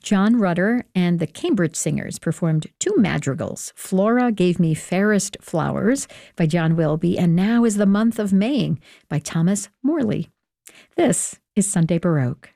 John Rutter and the Cambridge Singers performed two madrigals. Flora Gave Me Fairest Flowers by John Wilby, and Now is the Month of Maying by Thomas Morley. This is Sunday Baroque.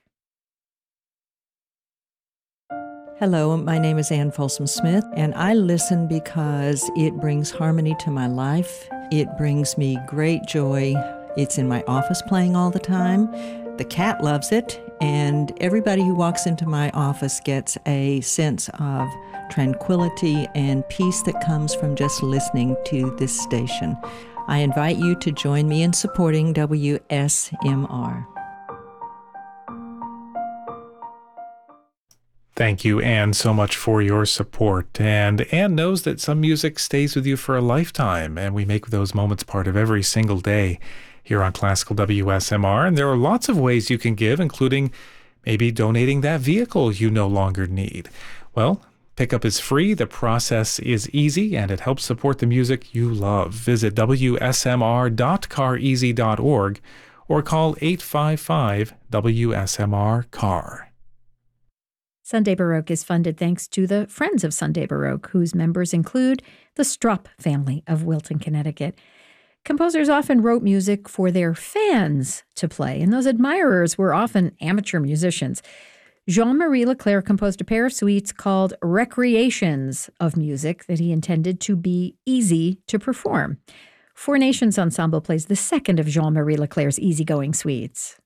Hello, my name is Ann Folsom Smith, and I listen because it brings harmony to my life. It brings me great joy. It's in my office playing all the time. The cat loves it, and everybody who walks into my office gets a sense of tranquility and peace that comes from just listening to this station. I invite you to join me in supporting WSMR. Thank you, Anne, so much for your support. And Anne knows that some music stays with you for a lifetime, and we make those moments part of every single day here on Classical WSMR. And there are lots of ways you can give, including maybe donating that vehicle you no longer need. Well, pickup is free, the process is easy, and it helps support the music you love. Visit wsmr.careasy.org or call 855-WSMR-CAR. Sunday Baroque is funded thanks to the Friends of Sunday Baroque, whose members include the Strupp family of Wilton, Connecticut. Composers often wrote music for their fans to play, and those admirers were often amateur musicians. Jean-Marie Leclair composed a pair of suites called Recreations of Music that he intended to be easy to perform. Four Nations Ensemble plays the second of Jean-Marie Leclair's easygoing suites.